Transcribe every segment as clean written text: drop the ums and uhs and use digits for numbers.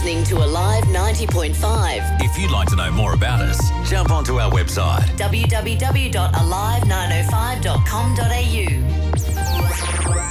listening to Alive 90.5. If you'd like to know more about us, jump onto our website www.alive905.com.au.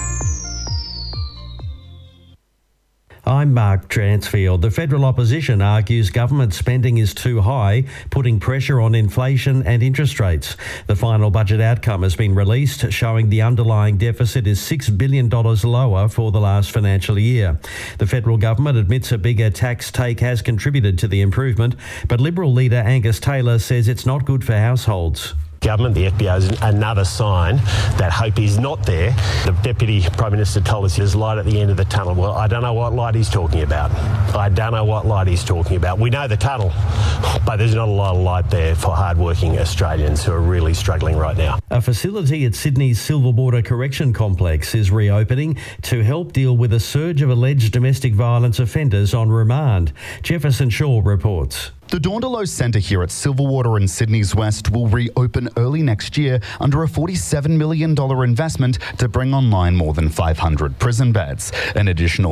I'm Mark Transfield. The federal opposition argues government spending is too high, putting pressure on inflation and interest rates. The final budget outcome has been released, showing the underlying deficit is $6 billion lower for the last financial year. The federal government admits a bigger tax take has contributed to the improvement, but Liberal leader Angus Taylor says it's not good for households. Government, the FBI is another sign that hope is not there. The Deputy Prime Minister told us there's light at the end of the tunnel. Well, I don't know what light he's talking about. We know the tunnel, but there's not a lot of light there for hard-working Australians who are really struggling right now. A facility at Sydney's Silverwater Correction Complex is reopening to help deal with a surge of alleged domestic violence offenders on remand. Jefferson Shaw reports. The Dawndelow Centre here at Silverwater in Sydney's West will reopen early next year under a $47 million investment to bring online more than 500 prison beds. An additional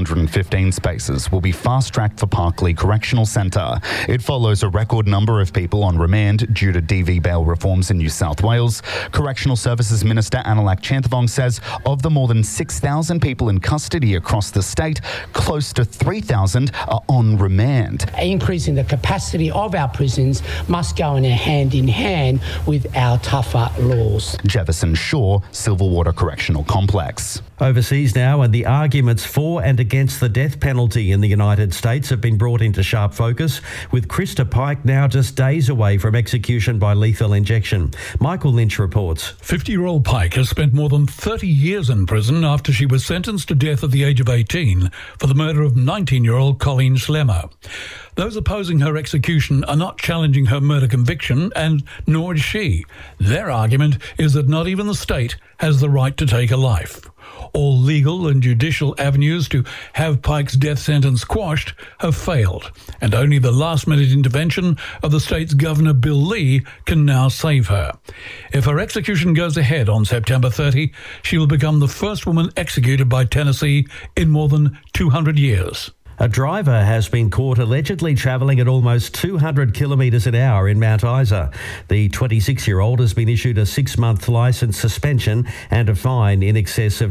315 spaces will be fast-tracked for Parklea Correctional Centre. It follows a record number of people on remand due to DV bail reforms in New South Wales. Correctional Services Minister Analak Chanthvong says of the more than 6,000 people in custody across the state, close to 3,000 are on remand. Increasing the capacity of our prisons must go in hand with our tougher laws. Jefferson Shaw, Silverwater Correctional Complex. Overseas now, and the arguments for and against the death penalty in the United States have been brought into sharp focus, with Krista Pike now just days away from execution by lethal injection. Michael Lynch reports. 50-year-old Pike has spent more than 30 years in prison after she was sentenced to death at the age of 18 for the murder of 19-year-old Colleen Schlemmer. Those opposing her execution are not challenging her murder conviction, and nor is she. Their argument is that not even the state has the right to take a life. All legal and judicial avenues to have Pike's death sentence quashed have failed, and only the last-minute intervention of the state's Governor Bill Lee can now save her. If her execution goes ahead on September 30, she will become the first woman executed by Tennessee in more than 200 years. A driver has been caught allegedly travelling at almost 200 kilometres an hour in Mount Isa. The 26-year-old has been issued a 6-month licence suspension and a fine in excess of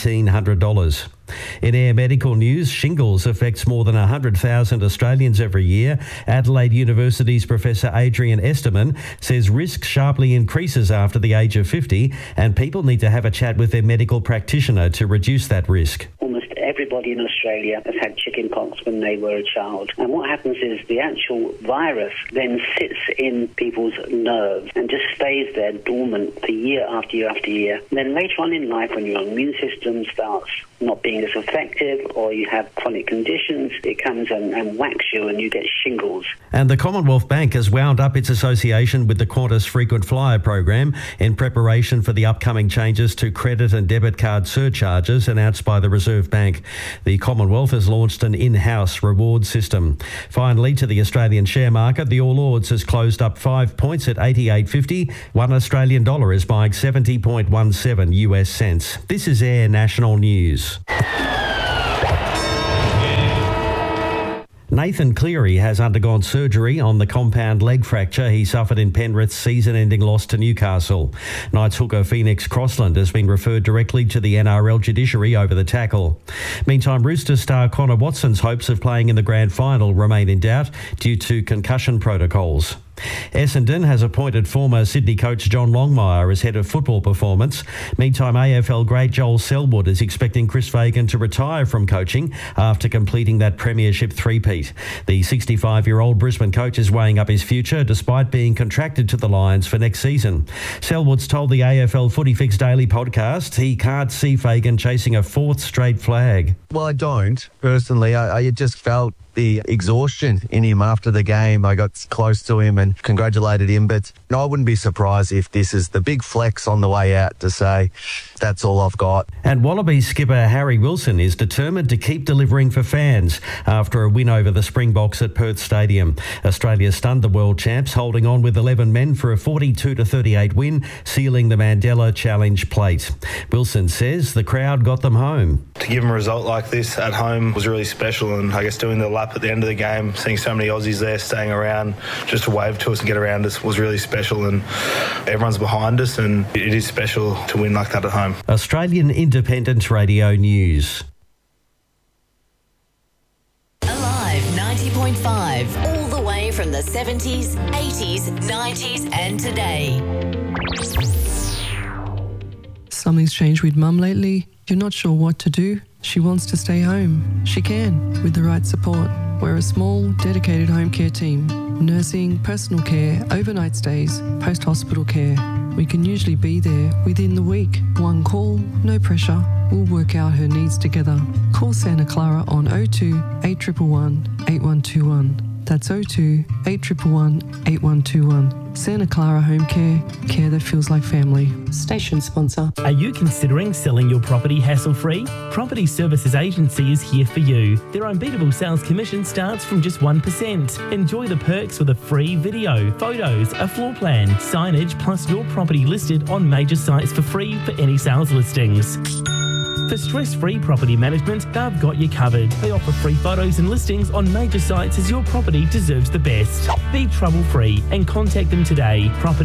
$1,900. In air medical news, shingles affects more than 100,000 Australians every year. Adelaide University's Professor Adrian Esterman says risk sharply increases after the age of 50, and people need to have a chat with their medical practitioner to reduce that risk. Everybody in Australia has had chickenpox when they were a child. And what happens is the actual virus then sits in people's nerves and just stays there dormant for year after year after year. And then later on in life, when your immune system starts not being as effective or you have chronic conditions, it comes and whacks you and you get shingles. And the Commonwealth Bank has wound up its association with the Qantas Frequent Flyer program in preparation for the upcoming changes to credit and debit card surcharges announced by the Reserve Bank. The Commonwealth has launched an in-house reward system. Finally, to the Australian share market, the All Ords has closed up 5 points at 88.50. $1 Australian dollar is buying 70.17 US cents. This is Air National News. Nathan Cleary has undergone surgery on the compound leg fracture he suffered in Penrith's season-ending loss to Newcastle. Knights hooker Phoenix Crossland has been referred directly to the NRL judiciary over the tackle. Meantime, Roosters star Connor Watson's hopes of playing in the grand final remain in doubt due to concussion protocols. Essendon has appointed former Sydney coach John Longmire as head of football performance. Meantime, AFL great Joel Selwood is expecting Chris Fagan to retire from coaching after completing that premiership three-peat. The 65-year-old Brisbane coach is weighing up his future despite being contracted to the Lions for next season. Selwood's told the AFL Footy Fix Daily podcast he can't see Fagan chasing a fourth straight flag. Well, I don't. Personally, I just felt the exhaustion in him after the game. I got close to him and congratulated him, but I wouldn't be surprised if this is the big flex on the way out to say, that's all I've got. And Wallabies skipper Harry Wilson is determined to keep delivering for fans after a win over the Springboks at Perth Stadium. Australia stunned the world champs, holding on with 11 men for a 42-38 win, sealing the Mandela Challenge plate. Wilson says the crowd got them home. To give them a result like this at home was really special, and I guess doing the lap at the end of the game, seeing so many Aussies there staying around just to wave to us and get around us was really special, and everyone's behind us, and it is special to win like that at home. Australian Independent Radio News. Alive 90.5, all the way from the 70s, 80s, 90s and today. Something's changed with Mum lately. You're not sure what to do. She wants to stay home. She can, with the right support. We're a small, dedicated home care team. Nursing, personal care, overnight stays, post-hospital care. We can usually be there within the week. One call, no pressure. We'll work out her needs together. Call Santa Clara on 02 8111 8121. That's 02 8111 8121. Santa Clara Home Care, care that feels like family. Station sponsor. Are you considering selling your property hassle-free? Property Services Agency is here for you. Their unbeatable sales commission starts from just 1%. Enjoy the perks with a free video, photos, a floor plan, signage, plus your property listed on major sites for free for any sales listings. For stress-free property management, they've got you covered. They offer free photos and listings on major sites as your property deserves the best. Be trouble-free and contact them today.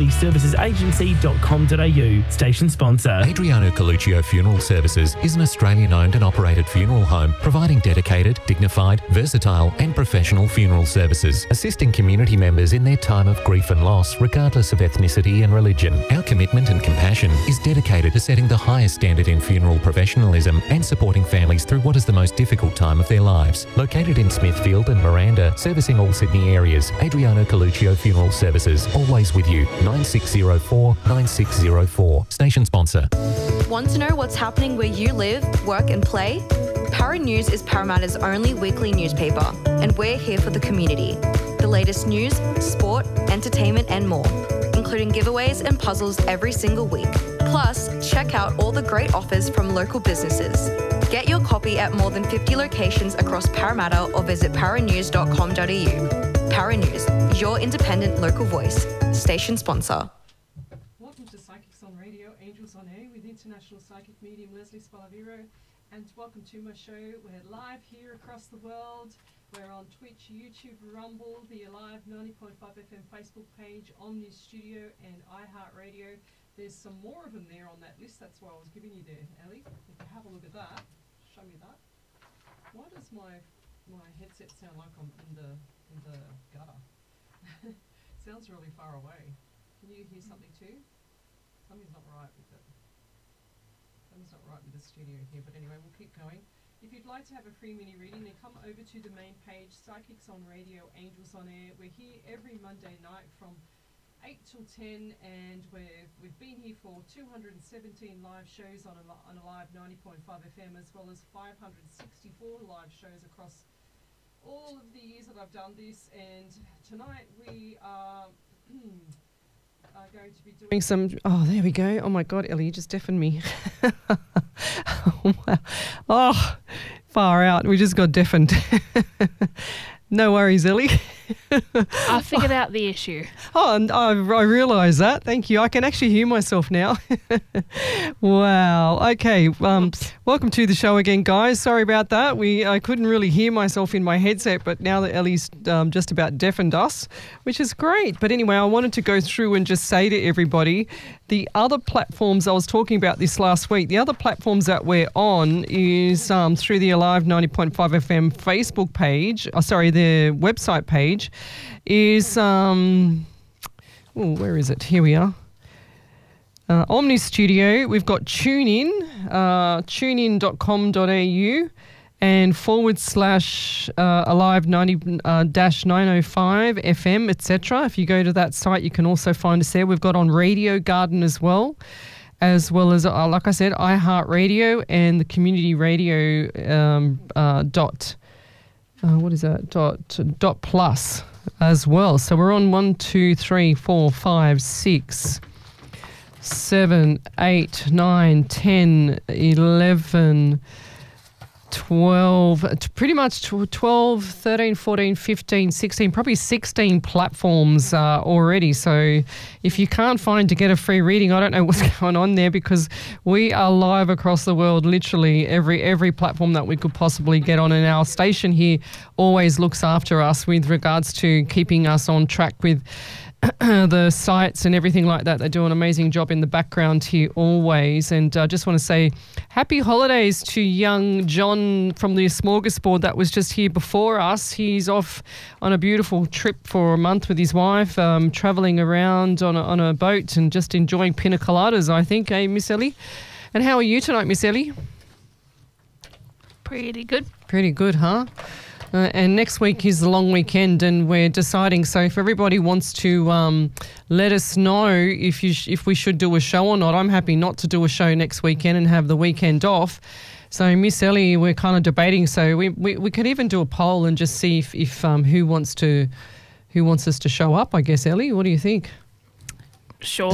propertyservicesagency.com.au. Station sponsor. Adriano Coluccio Funeral Services is an Australian-owned and operated funeral home providing dedicated, dignified, versatile and professional funeral services, assisting community members in their time of grief and loss regardless of ethnicity and religion. Our commitment and compassion is dedicated to setting the highest standard in funeral professionalism and supporting families through what is the most difficult time of their lives. Located in Smithfield and Miranda, servicing all Sydney areas, Adriano Coluccio Funeral Services, always with you. 9604 9604. Station sponsor. Want to know what's happening where you live, work and play? Para News is Parramatta's only weekly newspaper, and we're here for the community. The latest news, sport, entertainment and more, including giveaways and puzzles every single week. Plus, check out all the great offers from local businesses. Get your copy at more than 50 locations across Parramatta or visit paranews.com.au. Para News, your independent local voice. Station sponsor. Welcome to Psychics on Radio, Angels on Air with international psychic medium Leslie Spalaviro. And welcome to my show. We're live here across the world. We're on Twitch, YouTube, Rumble, the Alive 90.5 FM Facebook page, Omni Studio and iHeartRadio. There's some more of them there on that list. That's why I was giving you there, Ellie. If you have a look at that, show me that. Why does my headset sound like I'm in the gutter? Sounds really far away. Can you hear something too? Something's not right with it. Something's not right with the studio here. But anyway, we'll keep going. If you'd like to have a free mini reading, then come over to the main page, Psychics on Radio, Angels on Air. We're here every Monday night from 8 till 10, and we've been here for 217 live shows on a live 90.5 FM, as well as 564 live shows across all of the years that I've done this. And tonight we are going to be doing some... Oh, there we go. Oh my God, Ellie, you just deafened me. Oh, wow. Oh, far out. We just got deafened. No worries, Ellie. I figured out the issue. Oh, and I realise that. Thank you. I can actually hear myself now. Wow. Okay. Welcome to the show again, guys. Sorry about that. I couldn't really hear myself in my headset, but now that Ellie's just about deafened us, which is great. But anyway, I wanted to go through and just say to everybody, the other platforms, I was talking about this last week, the other platforms that we're on is through the Alive 90.5 FM Facebook page, the website page is, where is it? Here we are. Omni Studio. We've got TuneIn, tunein.com.au and /Alive 90-905 FM, etc. If you go to that site, you can also find us there. We've got on Radio Garden as well as, like I said, iHeartRadio and the community radio what is that? Dot plus. as well. So we're on 1, 2, 3, 4, 5, 6, 7, 8, 9, 10, 11, 12, pretty much 12, 13, 14, 15, 16, probably 16 platforms already. So if you can't find to get a free reading, I don't know what's going on there, because we are live across the world, literally every platform that we could possibly get on. And our station here always looks after us with regards to keeping us on track with the sites and everything like that. They do an amazing job in the background here always. And I just want to say happy holidays to young John from the Smorgasbord that was just here before us. He's off on a beautiful trip for a month with his wife, travelling around on a boat and just enjoying pina coladas, I think, Miss Ellie? And how are you tonight, Miss Ellie? Pretty good. Pretty good, huh? And next week is the long weekend, and we're deciding. So if everybody wants to let us know if we should do a show or not, I'm happy not to do a show next weekend and have the weekend off. So Miss Ellie, we're kind of debating. So we could even do a poll and just see if who wants us to show up. I guess, Ellie, what do you think? Sure.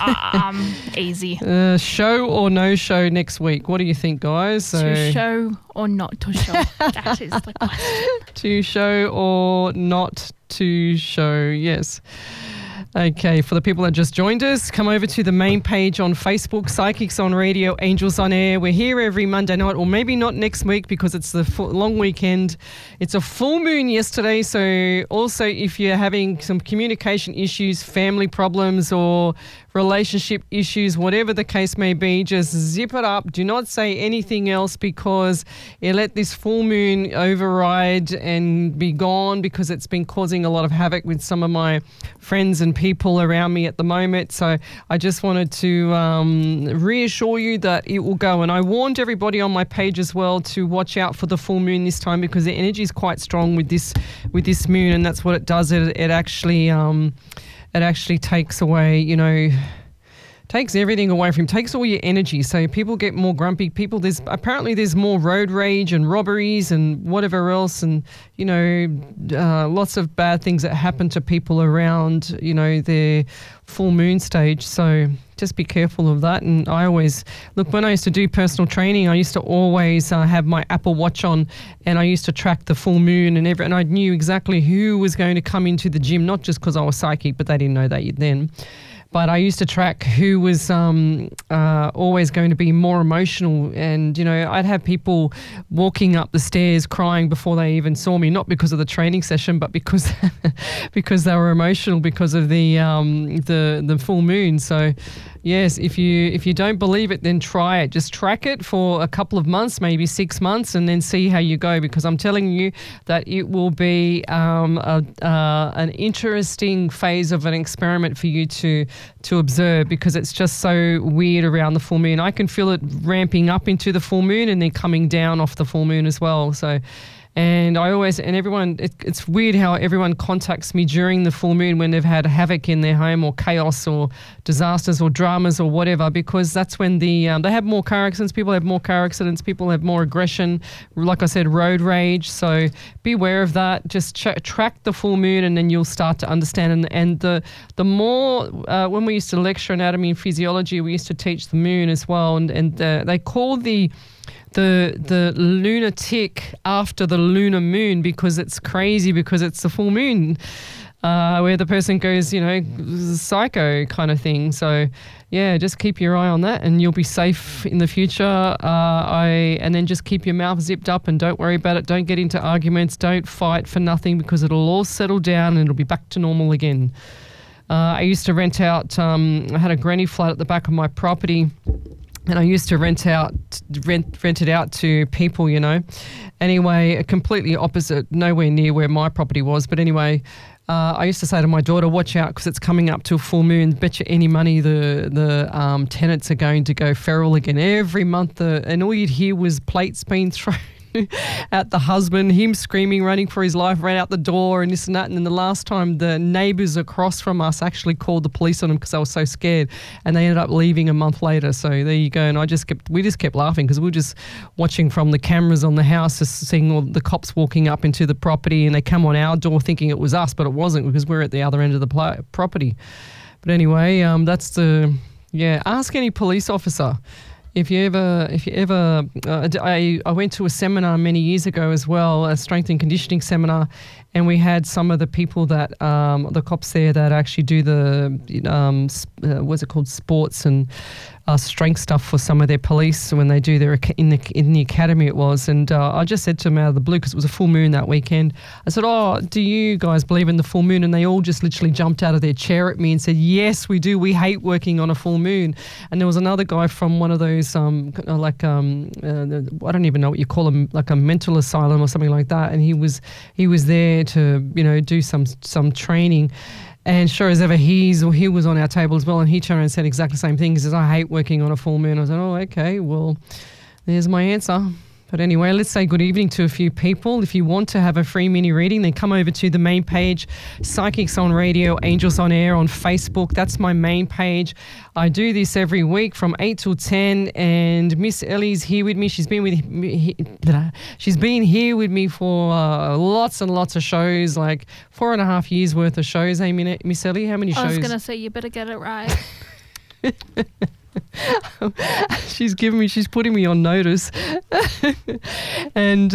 Easy. Show or no show next week? What do you think, guys? To show or not to show? That is the question. To show or not to show, yes. Okay, for the people that just joined us, come over to the main page on Facebook, Psychics on Radio, Angels on Air. We're here every Monday night, or maybe not next week because it's the long weekend. It's a full moon yesterday, so also if you're having some communication issues, family problems, or relationship issues, whatever the case may be, just zip it up. Do not say anything else, because you let this full moon override and be gone, because it's been causing a lot of havoc with some of my friends and people around me at the moment. So I just wanted to reassure you that it will go. And I warned everybody on my page as well to watch out for the full moon this time, because the energy is quite strong with this moon, and that's what it does. It actually takes away, takes everything away from you, takes all your energy. So people get more grumpy. There's more road rage and robberies and whatever else, and lots of bad things that happen to people around their full moon stage. So just be careful of that. And I always look, when I used to do personal training, I used to always have my Apple Watch on, and I used to track the full moon and I knew exactly who was going to come into the gym, not just because I was psychic, but they didn't know that then. But I used to track who was always going to be more emotional. And, I'd have people walking up the stairs crying before they even saw me, not because of the training session, but because they were emotional because of the full moon. So, yes, if you don't believe it, then try it. Just track it for a couple of months, maybe 6 months, and then see how you go, because I'm telling you that it will be an interesting phase of an experiment for you to observe, because it's just so weird around the full moon. I can feel it ramping up into the full moon and then coming down off the full moon as well. So, and it's weird how everyone contacts me during the full moon when they've had havoc in their home, or chaos or disasters or dramas or whatever, because that's when they have more car accidents, people have more car accidents, people have more aggression, like I said, road rage. So beware of that. Just track the full moon, and then you'll start to understand. And the more, when we used to lecture anatomy and physiology, we used to teach the moon as well, and they call the lunatic after the lunar moon, because it's crazy, because it's the full moon where the person goes, psycho kind of thing. So yeah, just keep your eye on that, and you'll be safe in the future. And then just keep your mouth zipped up and don't worry about it. Don't get into arguments. Don't fight for nothing, because it'll all settle down and it'll be back to normal again. I used to rent out, I had a granny flat at the back of my property, and I used to rent it out to people, Anyway, completely opposite, nowhere near where my property was. But anyway, I used to say to my daughter, watch out, because it's coming up to a full moon. Bet you any money the tenants are going to go feral again every month. And all you'd hear was plates being thrown at the husband, him screaming, running for his life, ran out the door and this and that. And then the last time the neighbours across from us actually called the police on him because they were so scared, and they ended up leaving a month later. So there you go. And we just kept laughing because we were just watching from the cameras on the house, just seeing all the cops walking up into the property, and they come on our door thinking it was us, but it wasn't because we're at the other end of the property. But anyway, ask any police officer. I went to a seminar many years ago as well, a strength and conditioning seminar, and we had some of the people that, the cops there that actually do what's it called, sports and strength stuff for some of their police when they do their in the academy it was. And I just said to them out of the blue, because it was a full moon that weekend, I said, do you guys believe in the full moon? And they all just literally jumped out of their chair at me and said, yes, we do. We hate working on a full moon. And there was another guy from one of those, I don't even know what you call them, like a mental asylum or something like that. And he was there to, do some training. And sure as ever, he was on our table as well, and he turned around and said exactly the same thing. He says, I hate working on a full moon. I said, okay, well, there's my answer. But anyway, let's say good evening to a few people. If you want to have a free mini reading, then come over to the main page, Psychics on Radio, Angels on Air on Facebook. That's my main page. I do this every week from 8 till 10, and Miss Ellie's here with me. She's been here with me for lots and lots of shows, like 4.5 years worth of shows. Hey, Miss Ellie, how many shows? I was going to say, you better get it right. She's putting me on notice. And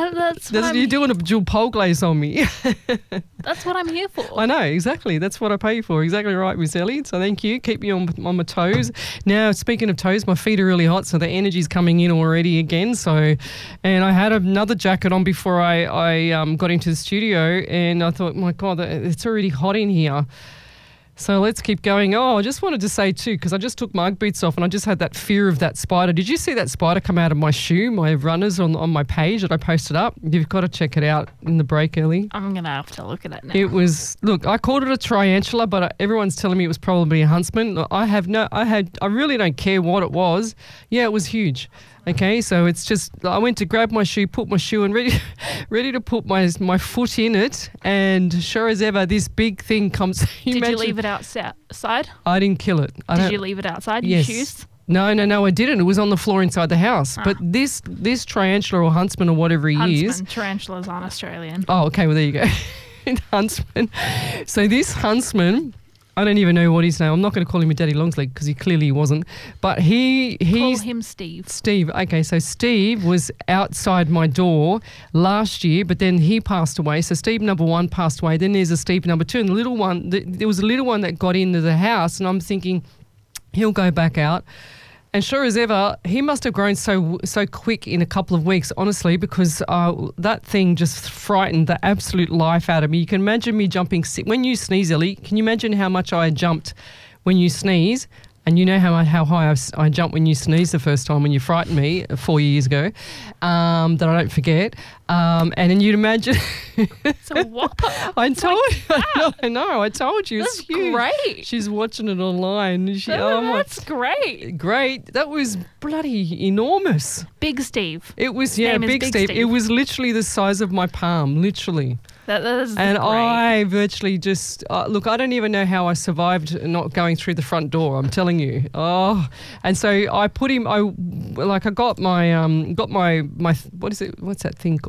you're doing a dual pole glaze on me. That's what I'm here for. I know, exactly. That's what I pay you for. Exactly right, Miss Ellie. So thank you. Keep me on my toes. Now, speaking of toes, my feet are really hot, so the energy's coming in already again. And I had another jacket on before I got into the studio, and I thought, my God, it's already hot in here. So let's keep going. I just wanted to say too, because I just took my Ugg boots off and I just had that fear of that spider. Did you see that spider come out of my shoe, my runners on my page that I posted up? You've got to check it out in the break, Ellie. I'm going to have to look at it now. It was, I called it a tarantula, but everyone's telling me it was probably a huntsman. I really don't care what it was. Yeah, it was huge. Okay, so it's just, I went to grab my shoe, put my shoe in, ready to put my foot in it, and sure as ever, this big thing comes. Did you leave it outside? I didn't kill it. Did you leave it outside, yes. Your shoes? No, I didn't. It was on the floor inside the house. But this tarantula or huntsman or whatever he is. Tarantulas aren't Australian. Oh, okay, well, there you go. Huntsman. So this huntsman, I don't even know what his name. I'm not going to call him a daddy Longsleg because he clearly wasn't. But he's call him Steve. Steve. Okay, so Steve was outside my door last year, but then he passed away. So Steve number 1 passed away. Then there's a Steve number 2, and the little one. There was a little one that got into the house, and I'm thinking he'll go back out. And sure as ever, he must have grown so quick in a couple of weeks, honestly, because that thing just frightened the absolute life out of me. You can imagine me jumping. When you sneeze, Ellie, can you imagine how much I jumped when you sneeze? And you know how high I jumped when you sneezed the first time when you frightened me 4 years ago, that I don't forget. And then you'd imagine. It's a whopper. I told you. I know. I told you. That's it's huge. Great. She's watching it online. That's great. Great. That was bloody enormous. Big Steve. It was, Big Steve. It was literally the size of my palm, literally. That is and great. I virtually just look. I don't even know how I survived not going through the front door. I'm telling you. And so I put him. I got my what is it? What's that thing?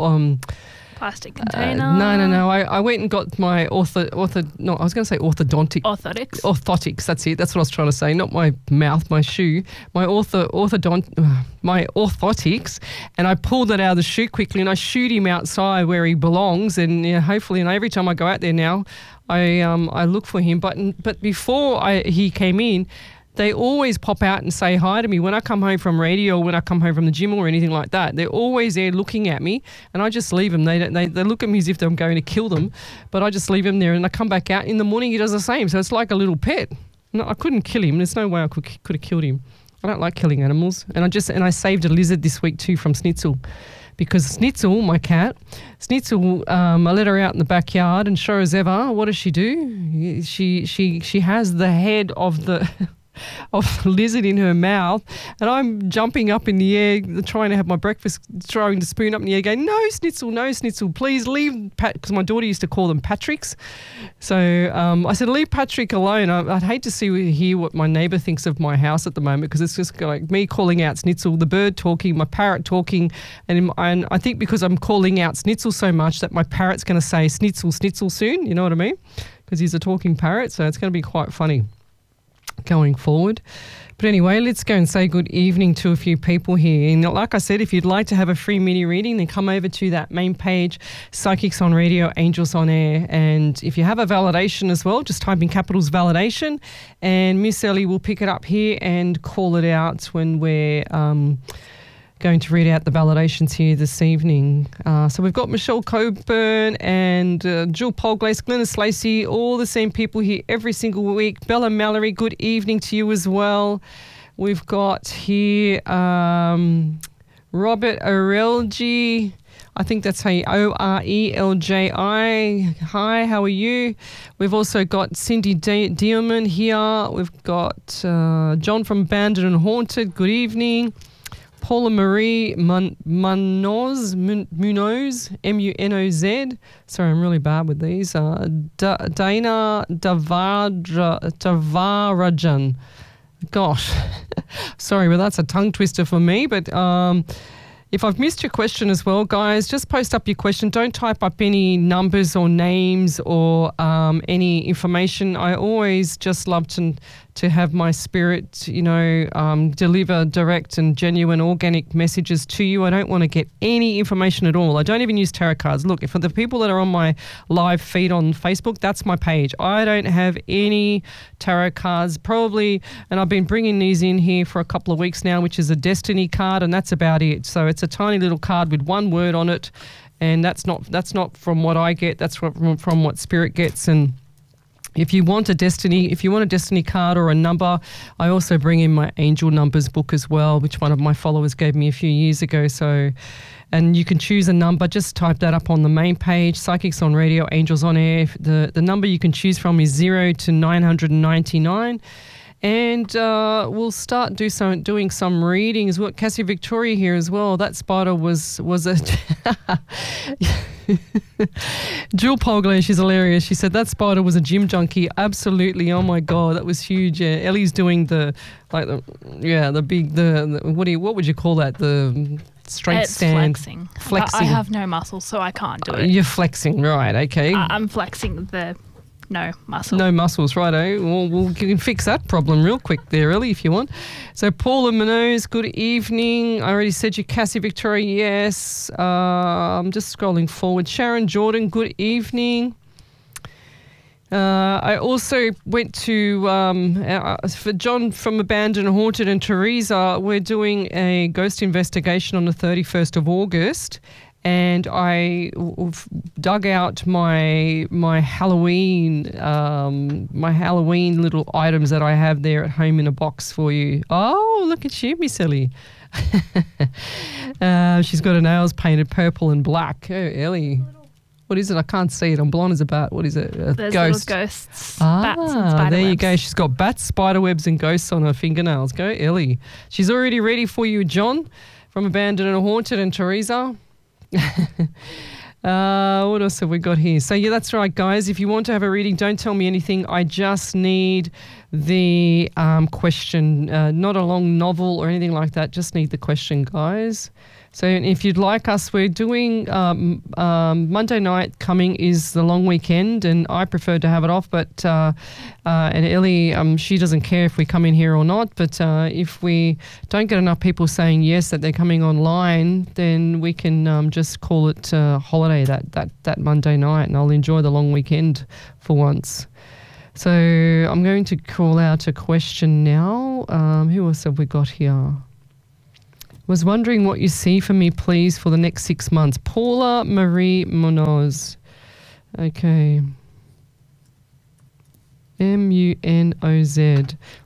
Plastic container. No. I went and got my I was going to say orthodontic. Orthotics. Orthotics. That's it. That's what I was trying to say. Not my mouth, my shoe. My my orthotics, and I pulled it out of the shoe quickly, and I shoot him outside where he belongs. And hopefully, every time I go out there now, I look for him. But before he came in, they always pop out and say hi to me when I come home from radio or when I come home from the gym or anything like that. They're always there looking at me, and I just leave them. They look at me as if I'm going to kill them, but I just leave him there, and I come back out. In the morning, he does the same. So it's like a little pet. No, I couldn't kill him. There's no way I could have killed him. I don't like killing animals. And I saved a lizard this week too from Snitzel. Because Snitzel, my cat, I let her out in the backyard, and sure as ever, what does she do? She has the head of the of lizard in her mouth, and I'm jumping up in the air, trying to have my breakfast, throwing the spoon up in the air, going, no, Snitzel, please leave Pat, because my daughter used to call them Patricks. So I said, leave Patrick alone. I'd hate to hear what my neighbour thinks of my house at the moment, because it's just like me calling out Snitzel, the bird talking, my parrot talking, and I think because I'm calling out Snitzel so much that my parrot's going to say Snitzel soon, you know what I mean? Because he's a talking parrot, so it's going to be quite funny going forward. But anyway, let's go and say good evening to a few people here. And like I said, if you'd like to have a free mini reading, then come over to that main page, Psychics on Radio, Angels on Air. And if you have a validation as well, just type in capitals validation, and Miss Ellie will pick it up here and call it out when we're going to read out the validations here this evening. So we've got Michelle Coburn and Jill Polglace, Glennis Lacey, all the same people here every single week. Bella Mallory, good evening to you as well. We've got here Robert Orelji. I think that's how you, Orelji. Hi, how are you? We've also got Cindy Dearman here. We've got John from Banded and Haunted. Good evening. Paula Marie Munoz, M-U-N-O-Z. Sorry, I'm really bad with these. Dana Davarajan. Gosh, sorry, but that's a tongue twister for me. But if I've missed your question as well, guys, just post up your question. Don't type up any numbers or names or any information. I always just love to have my spirit, deliver direct and genuine organic messages to you. I don't want to get any information at all. I don't even use tarot cards. Look, for the people that are on my live feed on Facebook, that's my page. I don't have any tarot cards, probably, and I've been bringing these in here for a couple of weeks now, which is a destiny card, and that's about it. So it's a tiny little card with one word on it, and that's not from what I get. That's from what Spirit gets. And if you want a destiny card or a number, I also bring in my angel numbers book as well, which one of my followers gave me a few years ago. So, and you can choose a number. Just type that up on the main page, Psychics on Radio, Angels on Air. The number you can choose from is 0 to 999. And we'll start doing some readings. We've got Cassie Victoria here as well. That spider was a Jill Polglace, she's hilarious. She said that spider was a gym junkie. Absolutely. Oh my God, that was huge. Yeah, Ellie's doing what would you call that? The strength stand. Flexing. I have no muscles, so I can't do it. You're flexing, right? Okay. I'm flexing the no muscles. No muscles, righto. Well, you can fix that problem real quick there, Ellie, if you want. So Paula Munoz, good evening. I already said you. Cassie Victoria, yes. I'm just scrolling forward. Sharon Jordan, good evening. I also went to, for John from Abandoned and Haunted and Teresa, we're doing a ghost investigation on the 31st of August. And I dug out my Halloween little items that I have there at home in a box for you. Oh, look at you, Miss Ellie. She's got her nails painted purple and black. Oh, Ellie. What is it? I can't see it. I'm blind as a bat. What is it? There's ghost. Little ghosts, bats and spider there webs. You go. She's got bats, spider webs and ghosts on her fingernails. Go, Ellie. She's already ready for you, John, from Abandoned and Haunted, and Teresa. What else have we got here? So yeah, that's right, guys. If you want to have a reading, don't tell me anything. I just need the question, not a long novel or anything like that. Just need the question, guys. So if you'd like us, we're doing Monday night coming is the long weekend, and I prefer to have it off. But and Ellie, she doesn't care if we come in here or not. But if we don't get enough people saying yes that they're coming online, then we can just call it holiday that Monday night, and I'll enjoy the long weekend for once. So I'm going to call out a question now. Who else have we got here? Was wondering what you see for me, please, for the next 6 months. Paula Marie Munoz. Okay. M-U-N-O-Z.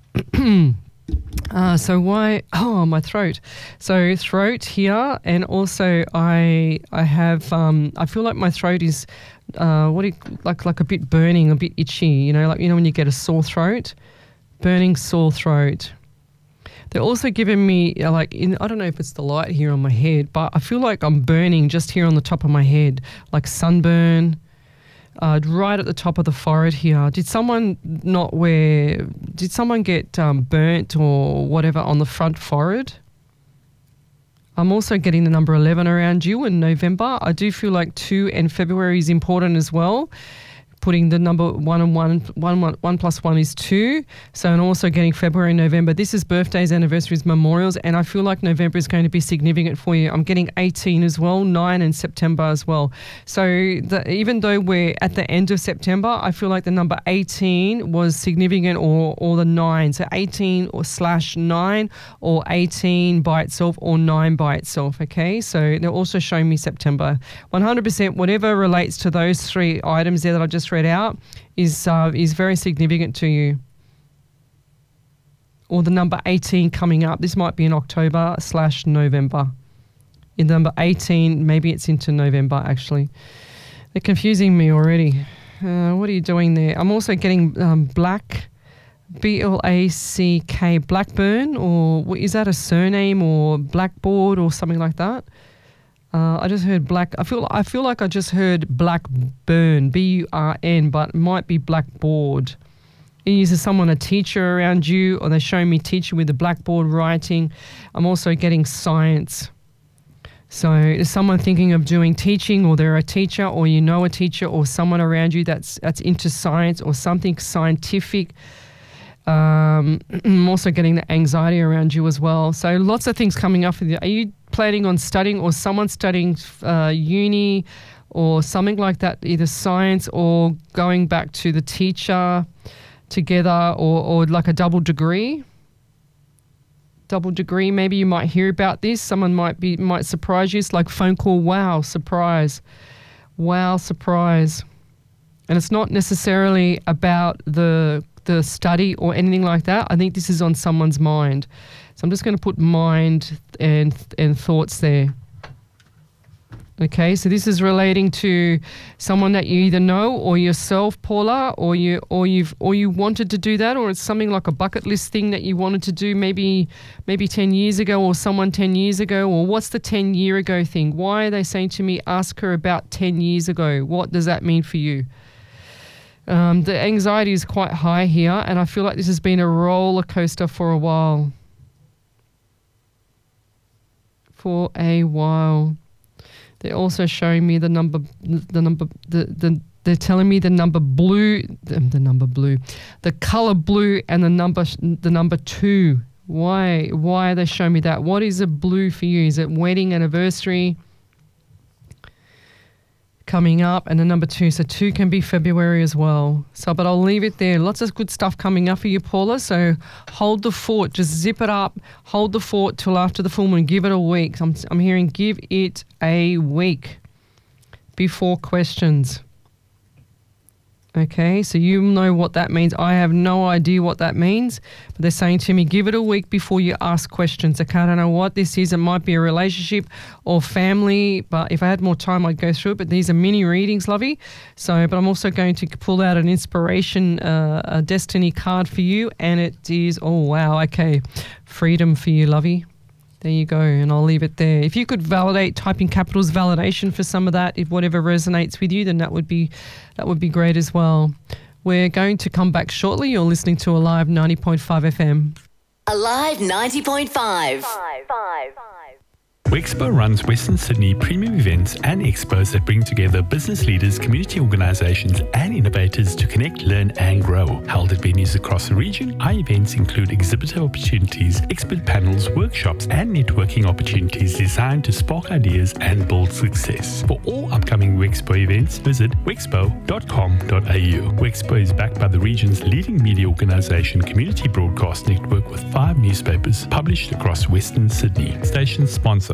So why? Oh, my throat. So throat here, and also I have. I feel like my throat is, like a bit burning, a bit itchy. Like when you get a sore throat. burning sore throat. They're also giving me, I don't know if it's the light here on my head, but I feel like I'm burning just here on the top of my head, like sunburn, right at the top of the forehead here. Did someone get burnt or whatever on the front forehead? I'm also getting the number 11 around you in November. I do feel like 2 and February is important as well. Putting the number 1 and 1 plus 1 is 2. So, and also getting February and November. This is birthdays, anniversaries, memorials, and I feel like November is going to be significant for you. I'm getting 18 as well, 9 and September as well. So even though we're at the end of September, I feel like the number 18 was significant, or the 9. So 18 or /9, or 18 by itself, or 9 by itself, okay? So they're also showing me September. 100% whatever relates to those 3 items there that I just read out is very significant to you. Or the number 18 coming up. This might be in October /November. In the number 18, maybe it's into November actually. They're confusing me already. What are you doing there? I'm also getting Black, B-L-A-C-K, Blackburn, or is that a surname, or Blackboard or something like that? I just heard black. I feel like I just heard Blackburn, B-U-R-N, but it might be Blackboard. Is someone a teacher around you, or they're showing me teacher with the blackboard writing? I'm also getting science. So is someone thinking of doing teaching, or they're a teacher, or you know a teacher, or someone around you that's into science or something scientific? I'm also getting the anxiety around you as well. So lots of things coming up for you. Are you planning on studying, or someone studying uni or something like that, either science or going back to the teacher together, or like a double degree? Double degree, maybe you might hear about this. Someone might surprise you. It's like phone call, wow, surprise. Wow, surprise. And it's not necessarily about the study or anything like that. I think this is on someone's mind. So I'm just going to put mind and thoughts there. Okay, so this is relating to someone that you either know, or yourself, Paula, or you wanted to do that, or it's something like a bucket list thing that you wanted to do maybe 10 years ago, or someone 10 years ago, or what's the 10 year ago thing? Why are they saying to me, ask her about 10 years ago? What does that mean for you? The anxiety is quite high here, and I feel like this has been a roller coaster for a while. They're also showing me the number. They're telling me the number blue, the color blue, and the number 2. Why are they showing me that? What is a blue for you? Is it wedding anniversary coming up, and the number 2? So 2 can be February as well. So, but I'll leave it there. Lots of good stuff coming up for you, Paula. So hold the fort. Just zip it up. Hold the fort till after the full moon. Give it a week. I'm hearing give it a week before questions. Okay, so you know what that means. I have no idea what that means, but they're saying to me, give it a week before you ask questions. Okay, I don't know what this is. It might be a relationship or family, but if I had more time, I'd go through it. But these are mini readings, Lovey. So, but I'm also going to pull out an inspiration, a destiny card for you, and it is, oh wow, okay, freedom for you, Lovey. There you go, and I'll leave it there. If you could validate, type in capitals validation for some of that, if whatever resonates with you, then that would be great as well. We're going to come back shortly. You're listening to Alive 90.5 FM. Alive 90.5. Wexpo runs Western Sydney premium events and expos that bring together business leaders, community organisations and innovators to connect, learn and grow. Held at venues across the region, our events include exhibitor opportunities, expert panels, workshops and networking opportunities designed to spark ideas and build success. For all upcoming Wexpo events, visit wexpo.com.au. Wexpo is backed by the region's leading media organisation, Community Broadcast Network, with 5 newspapers published across Western Sydney. Station sponsor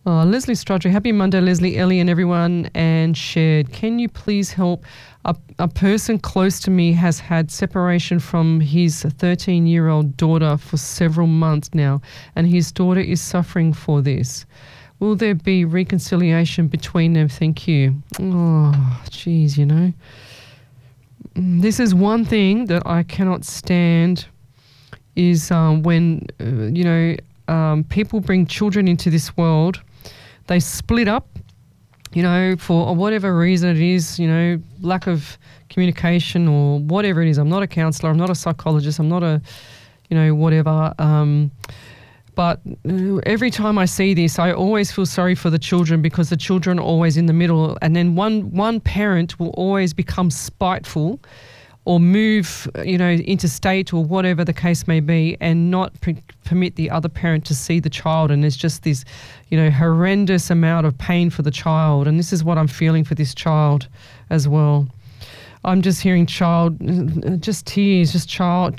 Leslie Strudgery, happy Monday, Leslie, Ellie and everyone, and shared. Can you please help? A person close to me has had separation from his 13-year-old daughter for several months now, and his daughter is suffering for this. Will there be reconciliation between them? Thank you. Oh, geez, you know. This is one thing that I cannot stand is when, people bring children into this world. They split up, for whatever reason it is, lack of communication or whatever it is. I'm not a counsellor. I'm not a psychologist. I'm not a, whatever. But every time I see this, I always feel sorry for the children because the children are always in the middle. And then one parent will always become spiteful or move, interstate or whatever the case may be, and not permit the other parent to see the child. And there's just this, horrendous amount of pain for the child. And this is what I'm feeling for this child as well. I'm just hearing just tears, just child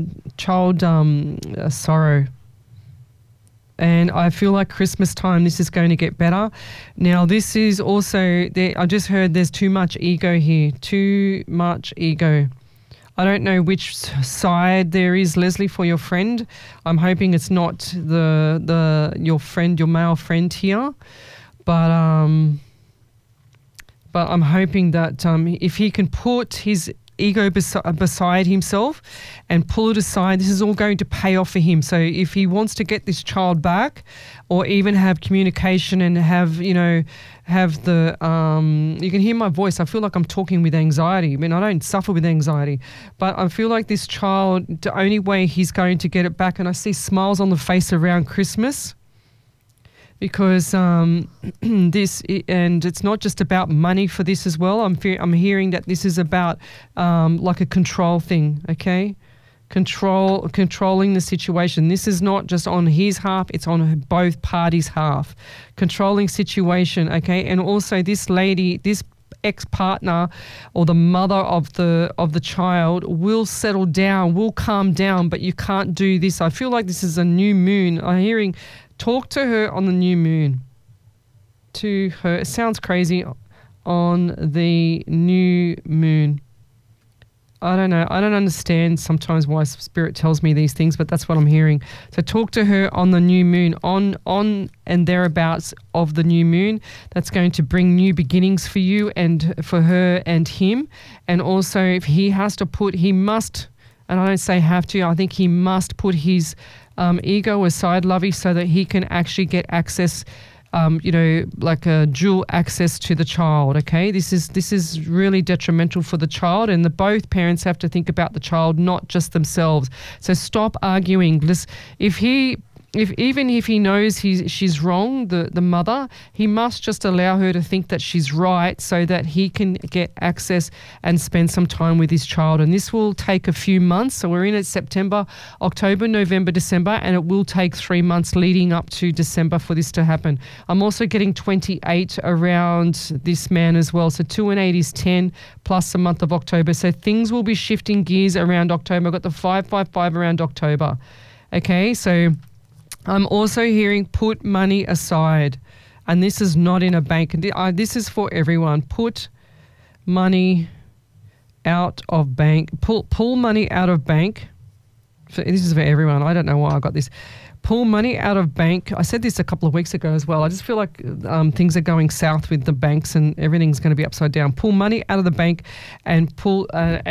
sorrow. And I feel like Christmas time, this is going to get better. Now, this is also, I just heard there's too much ego here. Too much ego. I don't know which side there is, Leslie, for your friend. I'm hoping it's not your male friend here. But I'm hoping that if he can put his ego beside himself and pull it aside, this is all going to pay off for him. So if he wants to get this child back, or even have communication and have the you can hear my voice. I feel like I'm talking with anxiety. I mean, I don't suffer with anxiety, but I feel like this child, the only way he's going to get it back, and I see smiles on the face around Christmas, because and it's not just about money for this as well. I'm hearing that this is about like a control thing, okay? Controlling the situation. This is not just on his half, it's on both parties' half. Controlling situation, okay? And also this lady, this ex-partner or the mother of the child will settle down, will calm down, but you can't do this. I feel like this is a new moon. I'm hearing talk to her on the new moon. To her. It sounds crazy. On the new moon. I don't know. I don't understand sometimes why Spirit tells me these things, but that's what I'm hearing. So talk to her on the new moon, on and thereabouts of the new moon. That's going to bring new beginnings for you and for her and him. And also if he must, and I don't say have to, I think he must put his ego aside, Lovey, so that he can actually get access, like a dual access to the child, okay? This is really detrimental for the child, and both parents have to think about the child, not just themselves. So stop arguing. Even if he knows she's wrong, the mother, he must just allow her to think that she's right so that he can get access and spend some time with his child. And this will take a few months. So we're in at September, October, November, December, and it will take 3 months leading up to December for this to happen. I'm also getting 28 around this man as well. So 2 and 8 is 10 plus a month of October. So things will be shifting gears around October. I've got the 555 around October. Okay, so I'm also hearing put money aside, and this is not in a bank. This is for everyone. Put money out of bank. Pull money out of bank. This is for everyone. I don't know why I got this. Pull money out of bank. I said this a couple of weeks ago as well. I just feel like things are going south with the banks and everything's going to be upside down. Pull money out of the bank and put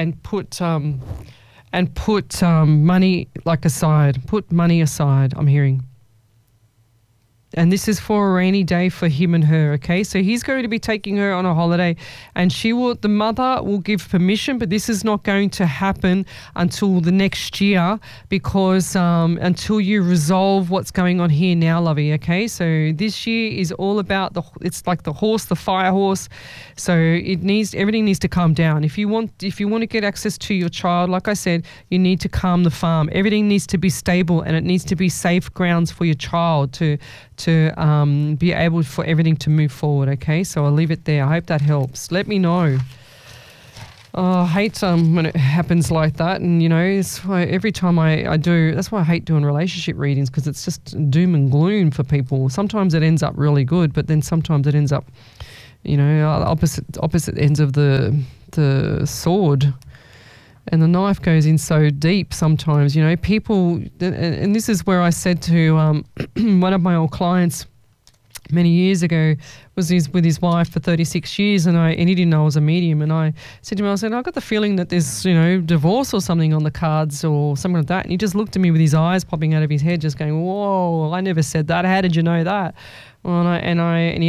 money like aside. Put money aside, I'm hearing. And this is for a rainy day for him and her, okay? So he's going to be taking her on a holiday, and the mother will give permission, but this is not going to happen until the next year, because until you resolve what's going on here now, Lovey, okay? So this year is all about it's like the fire horse. So everything needs to calm down. If you want to get access to your child, like I said, you need to calm the farm. Everything needs to be stable, and it needs to be safe grounds for your child to be able for everything to move forward, okay? So I'll leave it there. I hope that helps. Let me know. I hate when it happens like that, and it's why every time I do. That's why I hate doing relationship readings, because it's just doom and gloom for people. Sometimes it ends up really good, but then sometimes it ends up, opposite ends of the sword, and the knife goes in so deep. Sometimes, people, and this is where I said to one of my old clients many years ago, was with his wife for 36 years, and he didn't know I was a medium, and I said to him, I got the feeling that there's, divorce or something on the cards or something like that, and he just looked at me with his eyes popping out of his head, just going, whoa, I never said that, how did you know that? Well, and he